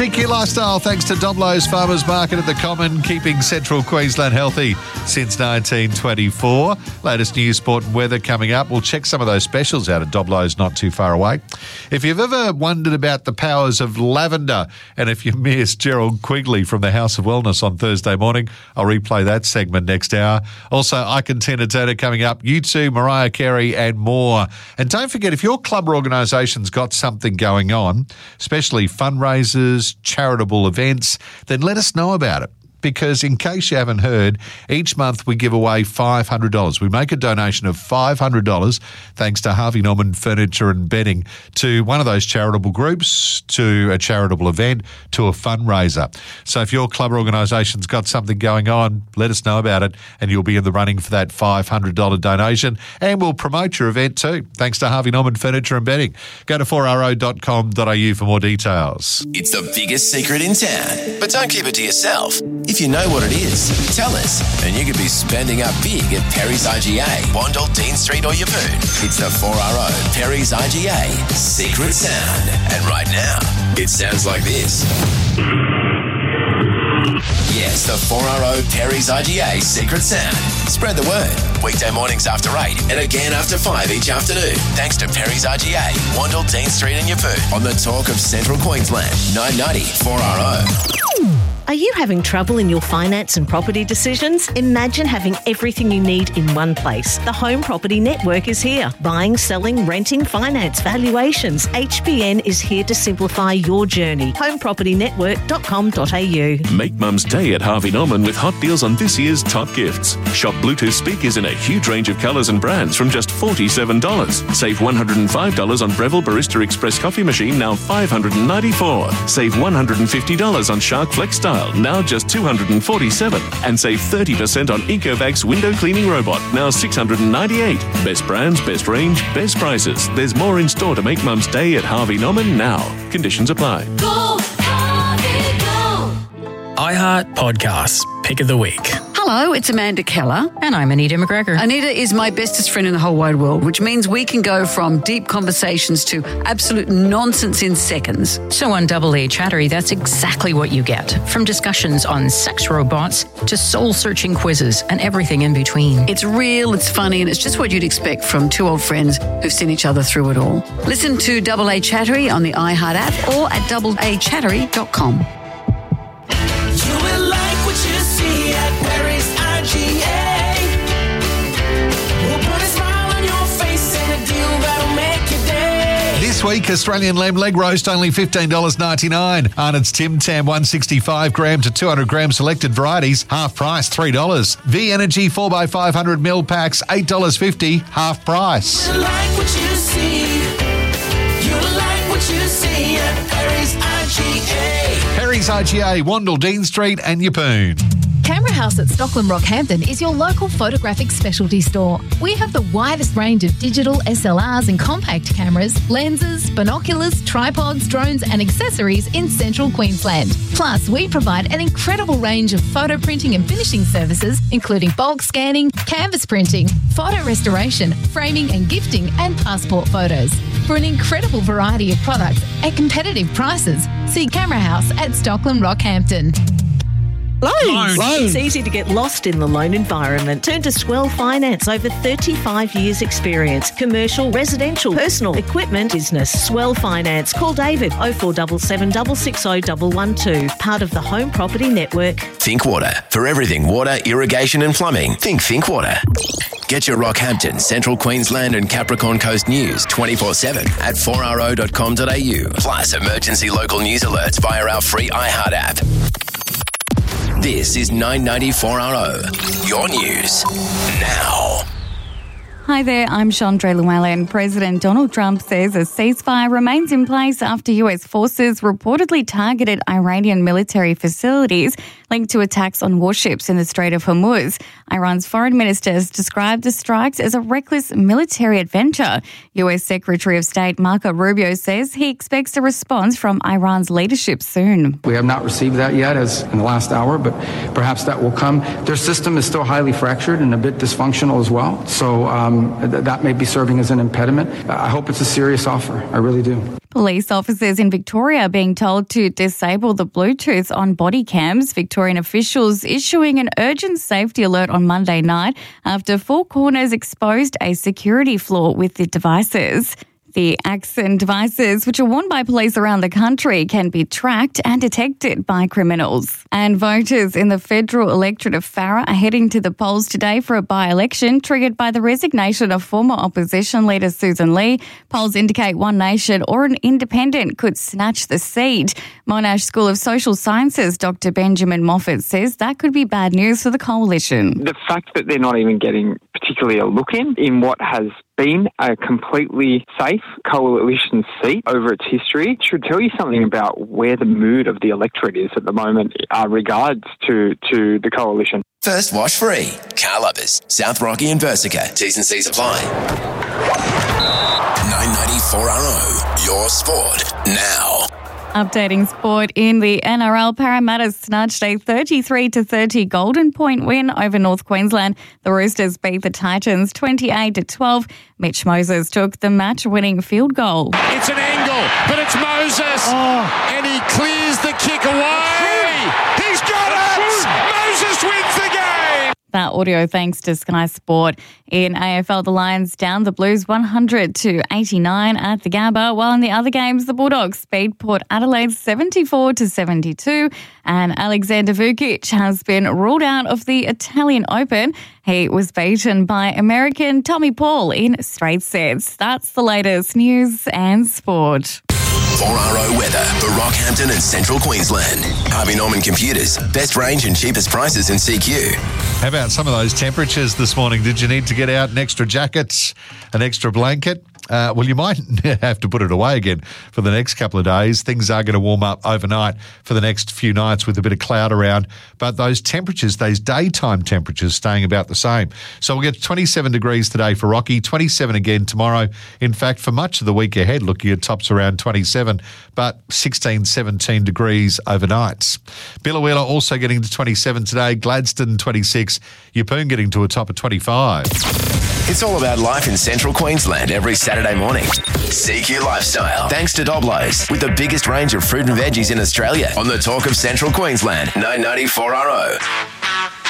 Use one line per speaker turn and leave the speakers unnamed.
CQ Lifestyle, thanks to Doblo's Farmers Market at the Common, keeping Central Queensland healthy since 1924. Latest news, sport and weather coming up. We'll check some of those specials out at Doblo's not too far away. If you've ever wondered about the powers of lavender, and if you missed Gerald Quigley from the House of Wellness on Thursday morning, I'll replay that segment next hour. Also, Ike and Tina Turner coming up, U2, Mariah Carey and more. And don't forget, if your club or organisation's got something going on, especially fundraisers, charitable events, then let us know about it. Because in case you haven't heard, each month we give away $500. We make a donation of $500 thanks to Harvey Norman Furniture and Bedding to one of those charitable groups, to a charitable event, to a fundraiser. So if your club or organisation's got something going on, let us know about it and you'll be in the running for that $500 donation. And we'll promote your event too, thanks to Harvey Norman Furniture and Bedding. Go to 4ro.com.au for more details.
It's the biggest secret in town, but don't keep it to yourself. If you know what it is, tell us, and you could be spending up big at Perry's IGA, Wandle, Dean Street or Yeppoon. It's the 4RO Perry's IGA Secret Sound. And right now, it sounds like this. Yes, the 4RO Perry's IGA Secret Sound. Spread the word. Weekday mornings after 8 and again after 5 each afternoon. Thanks to Perry's IGA, Wandle, Dean Street and Yeppoon. On the talk of Central Queensland, 990 4RO.
Are you having trouble in your finance and property decisions? Imagine having everything you need in one place. The Home Property Network is here. Buying, selling, renting, finance, valuations. HPN is here to simplify your journey. homepropertynetwork.com.au.
Make Mum's Day at Harvey Norman with hot deals on this year's top gifts. Shop Bluetooth speakers in a huge range of colours and brands from just $47. Save $105 on Breville Barista Express coffee machine, now $594. Save $150 on Shark Flex Style, now just $247. And save 30% on Ecovacs window cleaning robot, now $698. Best brands, best range, best prices. There's more in store to make Mum's Day at Harvey Norman now. Conditions apply.
Go, Harvey, go!
iHeart Podcasts, Pick of the Week.
Hello, it's Amanda Keller.
And I'm Anita McGregor.
Anita is my bestest friend in the whole wide world, which means we can go from deep conversations to absolute nonsense in seconds.
So on Double A Chattery, that's exactly what you get. From discussions on sex robots to soul-searching quizzes and everything in between.
It's real, it's funny, and it's just what you'd expect from two old friends who've seen each other through it all. Listen to Double A Chattery on the iHeart app or at doubleachattery.com.
You will like what you see at Perry's IGA. We'll put a smile on your face and a deal that'll make your day.
This week, Australian lamb leg roast, only $15.99. Arnott's Tim Tam, 165 gram to 200 gram selected varieties, half price, $3. V Energy 4x500ml packs, $8.50, half price.
You like what you see. You like what you see at Perry's IGA.
Perry's IGA, Wandle, Dean Street and Yeppoon.
Camera House at Stockland Rockhampton is your local photographic specialty store. We have the widest range of digital SLRs and compact cameras, lenses, binoculars, tripods, drones and accessories in central Queensland. Plus, we provide an incredible range of photo printing and finishing services, including bulk scanning, canvas printing, photo restoration, framing and gifting, and passport photos. For an incredible variety of products at competitive prices, see Camera House at Stockland Rockhampton.
Loans. It's easy to get lost in the loan environment. Turn to Swell Finance. Over 35 years experience. Commercial, residential, personal, equipment, business. Swell Finance. Call David 0477 660 112. Part of the Home Property Network.
Think Water. For everything water, irrigation and plumbing, think Water. Get your Rockhampton, Central Queensland and Capricorn Coast news 24/7 at 4ro.com.au. Plus emergency local news alerts via our free iHeart app. This is 994RO, your news now.
Hi there, I'm Chandra Llewellyn. President Donald Trump says a ceasefire remains in place after US forces reportedly targeted Iranian military facilities linked to attacks on warships in the Strait of Hormuz. Iran's foreign minister has described the strikes as a reckless military adventure. US Secretary of State Marco Rubio says he expects a response from Iran's leadership soon.
We have not received that yet, as in the last hour, but perhaps that will come. Their system is still highly fractured and a bit dysfunctional as well, so that may be serving as an impediment. I hope it's a serious offer. I really do.
Police officers in Victoria are being told to disable the Bluetooth on body cams. Victorian officials issuing an urgent safety alert on Monday night after Four Corners exposed a security flaw with the devices. The Axon devices, which are worn by police around the country, can be tracked and detected by criminals. And voters in the federal electorate of Farrer are heading to the polls today for a by-election triggered by the resignation of former opposition leader Susan Lee. Polls indicate One Nation or an independent could snatch the seat. Monash School of Social Sciences Dr. Benjamin Moffat says that could be bad news for the coalition.
The fact that they're not even getting particularly a look in what has been a completely safe coalition seat over its history should tell you something about where the mood of the electorate is at the moment regards to the coalition.
First wash free. Car Lovers, South Rocky and Versica. T's and C's apply. 994RO, your sport now.
Updating sport in the NRL, Parramatta snatched a 33-30 Golden Point win over North Queensland. The Roosters beat the Titans 28-12. Mitch Moses took the match-winning field goal.
It's an angle, but it's Moses, and he clears the kick away. He's got it! Moses wins the game!
That audio thanks to Sky Sport. In AFL, the Lions down the Blues 100-89 at the Gabba, while in the other games, the Bulldogs beat Port Adelaide 74-72, and Alexander Vukic has been ruled out of the Italian Open. He was beaten by American Tommy Paul in straight sets. That's the latest news and sport.
4RO weather for Rockhampton and Central Queensland. Harvey Norman Computers. Best range and cheapest prices in CQ.
How about some of those temperatures this morning? Did you need to get out an extra jacket, an extra blanket? Well, you might have to put it away again for the next couple of days. Things are going to warm up overnight for the next few nights with a bit of cloud around. But those temperatures, those daytime temperatures, staying about the same. So we'll get 27 degrees today for Rocky, 27 again tomorrow. In fact, for much of the week ahead, looking at tops around 27, but 16, 17 degrees overnights. Billawheeler also getting to 27 today. Gladstone 26. Yeppoon getting to a top of 25.
It's all about life in Central Queensland every Saturday morning. CQ Lifestyle. Thanks to Doblo's, with the biggest range of fruit and veggies in Australia. On the Talk of Central Queensland, 994RO.